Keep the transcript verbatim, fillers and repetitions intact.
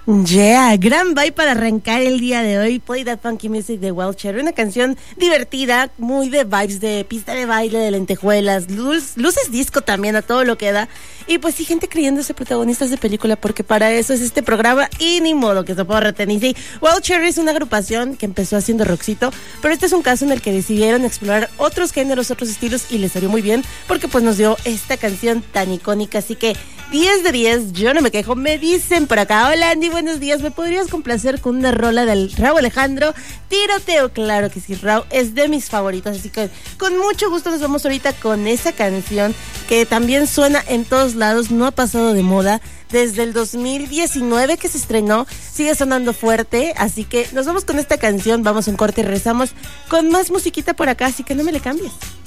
Yeah, gran vibe para arrancar el día de hoy. Play That Funky Music de Wild Cherry, una canción divertida, muy de vibes de pista de baile, de lentejuelas, luz, luces disco también, a todo lo que da. Y pues sí, gente creyéndose protagonistas de película, porque para eso es este programa y ni modo que se pueda retener. Sí, Wild Cherry es una agrupación que empezó haciendo rockcito, pero este es un caso en el que decidieron explorar otros géneros, otros estilos, y les salió muy bien, porque pues nos dio esta canción tan icónica. Así que diez de diez, yo no me quejo. Me dicen por acá: hola Andy, buenos días, ¿me podrías complacer con una rola del Rauw Alejandro? Tiroteo. Claro que sí, Rauw es de mis favoritos, así que con mucho gusto nos vamos ahorita con esa canción que también suena en todos lados, no ha pasado de moda desde el dos mil diecinueve que se estrenó, sigue sonando fuerte, así que nos vamos con esta canción, vamos a un corte y regresamos con más musiquita por acá, así que no me le cambies.